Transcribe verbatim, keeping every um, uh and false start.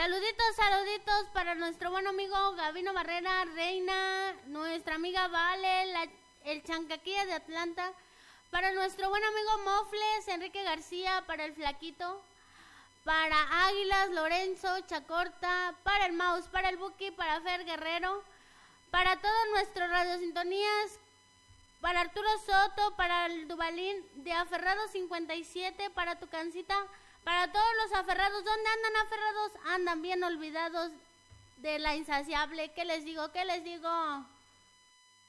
Saluditos, saluditos para nuestro buen amigo Gabino Barrera, Reina, nuestra amiga Vale, la, el Chancaquilla de Atlanta, para nuestro buen amigo Mofles, Enrique García, para el Flaquito, para Águilas, Lorenzo, Chacorta, para el Mouse, para el Buki, para Fer Guerrero, para todos nuestros radiosintonías, para Arturo Soto, para el Dubalín de Aferrados cincuenta y siete, para tu cancita, para todos los aferrados. ¿Dónde andan aferrados? Andan bien olvidados de la insaciable. ¿Qué les digo? ¿Qué les digo?